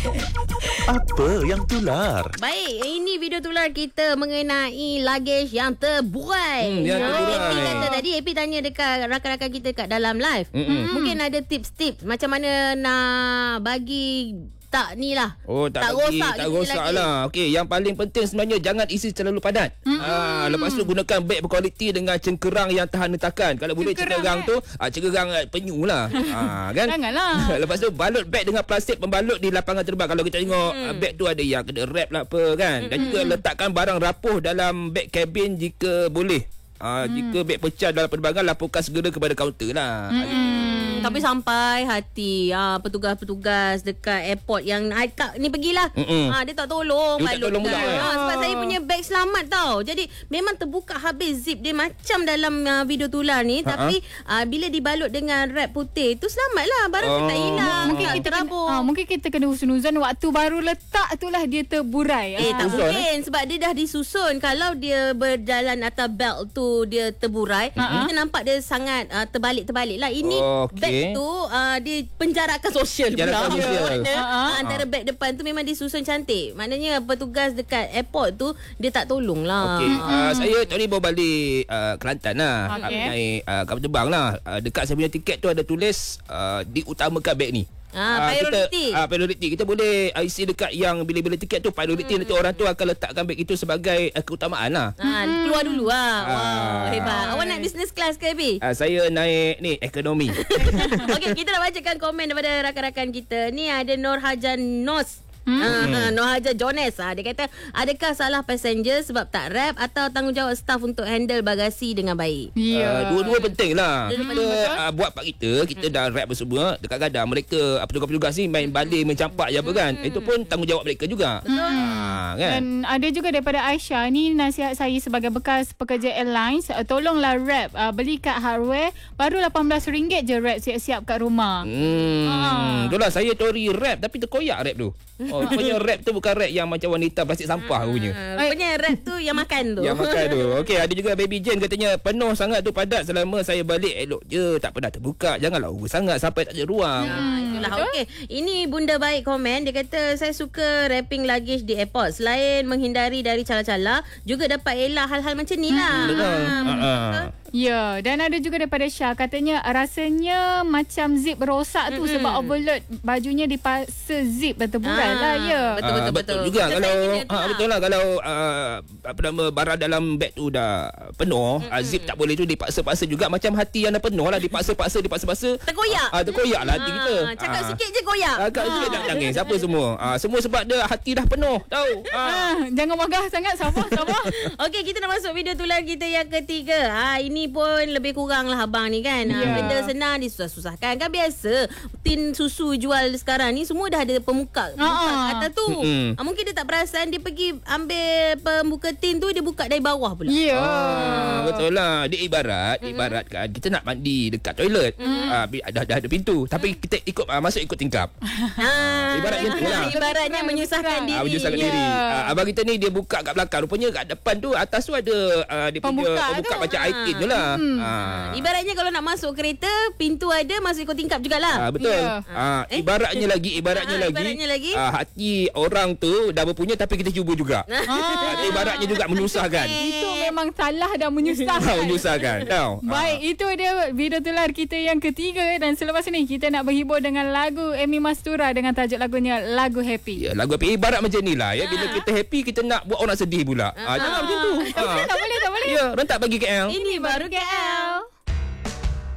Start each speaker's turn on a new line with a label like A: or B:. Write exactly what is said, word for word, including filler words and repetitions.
A: Apa yang tular?
B: Baik, ini video tular kita mengenai luggage yang terbuai.
C: Hmm, yang terbuai.
B: Happy kata tadi, Happy tanya dekat rakan-rakan kita kat dalam live.
C: Mm-mm.
B: Mungkin ada tips-tips macam mana nak bagi tak ni lah.
C: Oh, tak,
B: tak
C: bagi,
B: rosak
C: tak
B: gitu
C: rosak
B: lagi.
C: lah. Okey, yang paling penting sebenarnya jangan isi terlalu padat. Hmm. Ah, lepas tu gunakan beg berkualiti dengan cengkerang yang tahan hentakan. Kalau boleh cengkerang
D: eh?
C: tu, ah, cengkerang eh, penyu lah. ah, kan?
D: Janganlah.
C: Lepas tu balut beg dengan plastik pembalut di lapangan terbang. Kalau kita tengok hmm. ah, beg tu ada yang kena wrap lah apa kan. Dan
B: Hmm.
C: juga letakkan barang rapuh dalam beg kabin jika boleh. Ah, hmm. Jika beg pecah dalam penerbangan, laporkan segera kepada kaunter lah.
B: Hmm, tapi sampai hati ah, petugas-petugas dekat airport yang Kak ni pergilah. Ah, dia tak tolong
C: Dia tak
B: balut
C: tolong
B: kan.
C: pula, eh.
B: Ah, sebab saya punya beg selamat tau. Jadi memang terbuka habis zip dia macam dalam uh, video tular ni.
C: Ha-ha.
B: Tapi uh, bila dibalut dengan wrap putih tu selamat lah. Barang oh. tak hilang.
D: Mungkin
B: tak
D: kita kena,
B: terabur.
D: ah, mungkin kita kena husnuzon waktu baru letak itulah dia terburai.
B: Eh
D: Ah.
B: tak
C: Susun,
B: mungkin sebab dia dah disusun. Kalau dia berjalan atas belt tu dia terburai, uh-huh. kita nampak dia sangat uh, terbalik-terbalik lah. Ini
C: Okey.
B: beg tu uh, dia penjarakan sosial
C: Penjarakan
B: pula.
C: sosial.
B: Makna,
D: Uh-huh.
B: uh, antara beg depan tu memang disusun cantik. Maknanya petugas dekat airport tu dia tak tolong lah.
C: Okey, uh, saya tadi bawa balik uh, Kelantan lah.
D: Okey.
C: Uh, naik uh, kapal terbang lah. Uh, dekat saya punya tiket tu ada tulis uh, diutamakan beg ni.
B: Ah,
C: Ah,
B: priority.
C: Kita, ah, priority. Kita boleh uh, isi dekat yang bila-bila tiket tu priority. Hmm. Nanti orang tu akan letakkan beg itu sebagai uh, keutamaan lah.
B: Ha, keluar dulu lah. Wow,
C: Ah.
B: hebat. Awak naik business class ke, Abi?
C: Uh, saya naik ni ekonomi.
B: Okey, kita nak bacakan komen daripada rakan-rakan kita. Ni ada Nur Hajan Nos. Hmm. Ha, Nur Hajan Jones. Ha, dia kata, adakah salah passenger sebab tak rap atau tanggungjawab staff untuk handle bagasi dengan baik?
D: Ya.
C: Uh, dua-dua penting lah.
B: Dua-dua
C: Kita uh, buat part kita, kita dah rap semua. Kadang-kadang mereka uh, petugas-petugas ni main balik, mencampak je apa kan. Itu pun tanggungjawab mereka juga. Betul. Uh, kan?
D: Dan ada juga daripada Aisyah ni, nasihat saya sebagai bekas pekerja airlines, uh, tolonglah wrap, uh, beli kat hardware baru lapan belas ringgit je wrap siap-siap kat rumah.
C: Hmm.
D: Ah.
C: Itulah saya teori rap tapi terkoyak rap tu. Oh, punya rap tu bukan rap yang macam wanita plastik sampah punya.
B: Ha, rupanya rap tu yang makan tu.
C: Yang makan tu. Okey, ada juga Baby Jane katanya penuh sangat tu padat selama saya balik elok je, tak pernah terbuka. Janganlah urus sangat sampai tak ada ruang.
B: Ha, itulah. Okey. Ini Bunda Baik komen. Dia kata, saya suka wrapping luggage di airport. Selain menghindari dari cala-cala, juga dapat elak hal-hal macam ni lah.
C: Betul.
B: Ha,
C: Ha, ha.
D: Ya, dan ada juga daripada Syah, katanya rasanya macam zip rosak tu
B: Mm-mm.
D: sebab overload bajunya dipaksa zip dan terburai
B: Ah,
D: lah. Ya.
B: betul,
C: Ah,
B: betul, betul.
C: juga
B: Kita
C: kalau
B: tanya dia tu
C: ah,
B: lah.
C: betul lah kalau uh, apa nama barang dalam beg tu dah penuh, mm-hmm. uh, zip tak boleh tu dipaksa-paksa juga macam hati yang dah penuh lah, dipaksa-paksa dipaksa-paksa
B: Terkoyak.
C: ah uh, terkoyak lah hati
B: Ah,
C: kita.
B: cakap
C: Ah.
B: sikit je koyak.
C: Agak sikit tak nangis apa semua. Ah semua sebab dia hati dah penuh, tahu. Ah.
D: Ah, jangan magah sangat, sabar, sabar.
B: Okey, kita nak masuk video tular kita yang ketiga. Ha, ini pun lebih kurang lah abang ni kan. Ha,
D: Ya.
B: benda senang disusah-susahkan. Kan biasa tin susu jual sekarang ni semua dah ada pemuka buka
D: Ah.
B: kat atas tu.
C: Mm-mm.
B: Ha, mungkin dia tak perasan, dia pergi ambil pembuka tin tu, dia buka dari bawah pula.
D: Ya.
C: Ah, betul lah. Dia ibarat, mm-hmm. ibarat kan kita nak mandi dekat toilet. Mm-hmm. Ah, bi- dah, dah ada pintu, tapi kita ikut ah, masuk ikut tingkap.
B: Ha,
C: Ibarat macam tu lah.
B: Ibaratnya menyusahkan diri.
C: Ah, menyusahkan
D: Ya.
C: diri. Ah, abang kita ni dia buka kat belakang. Rupanya kat depan tu atas tu ada ah, dia punya
D: Pembuka
C: pembuka
D: tu.
C: macam
B: Ah.
C: item tu lah.
D: Hmm.
C: Ah.
B: Ibaratnya kalau nak masuk kereta, pintu ada, masuk ikut tingkap jugalah.
C: Ah, betul.
D: Ya.
C: Ah,
B: Eh?
C: ibaratnya lagi, ibaratnya
B: Ah,
C: lagi.
B: ibaratnya lagi.
C: Ah, hati orang tu dah berpunya tapi kita cuba juga. Ah, ibaratnya juga menyusahkan.
D: Itu memang salah dan menyusahkan.
C: menyusahkan. Tahu.
D: Baik, itu dia video tular kita yang ketiga. Dan selepas ni kita nak berhibur dengan lagu Amy Mastura dengan tajuk lagunya Lagu Happy.
C: Ya, lagu happy ibarat macam ni lah ya. Bila kita happy kita nak buat orang sedih pula. Ah, jangan macam tu.
D: Tak boleh, tak boleh, tak boleh.
C: Ya, rentak bagi K L.
B: Ini baru K L.